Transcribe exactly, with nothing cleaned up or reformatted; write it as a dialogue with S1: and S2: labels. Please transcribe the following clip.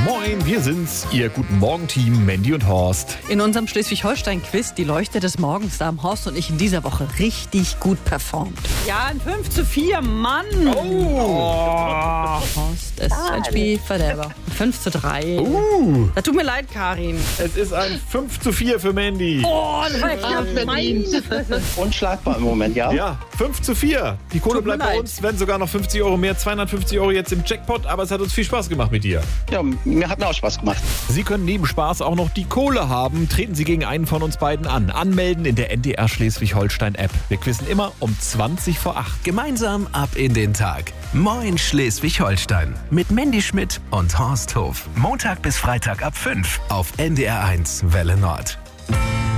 S1: Moin, wir sind's, Ihr Guten Morgen-Team, Mandy und Horst.
S2: In unserem Schleswig-Holstein-Quiz, die Leuchte des Morgens, da haben Horst und ich in dieser Woche richtig gut performt.
S3: Ja, ein fünf zu vier, Mann.
S1: Oh.
S2: Horst ist ein Spielverderber. fünf zu drei.
S1: Uh.
S3: Da tut mir leid, Karin.
S1: Es ist ein fünf zu vier für Mandy.
S3: Oh, das war ja knapp. Meine Fresse.
S4: Unschlagbar im Moment, ja?
S1: Ja, fünf zu vier. Die Kohle
S3: Tut mir
S1: bleibt bei
S3: leid.
S1: uns, wenn sogar noch fünfzig Euro mehr, zweihundertfünfzig Euro jetzt im Jackpot, aber es hat uns viel Spaß gemacht mit dir.
S4: Ja, mir hat mir auch Spaß gemacht.
S1: Sie können neben Spaß auch noch die Kohle haben. Treten Sie gegen einen von uns beiden an. Anmelden in der N D R Schleswig-Holstein-App. Wir quizzen immer um zwanzig vor acht.
S5: Gemeinsam ab in den Tag. Moin Schleswig-Holstein. Mit Mandy Schmidt und Horst Hof. Montag bis Freitag ab fünf auf N D R eins Welle Nord.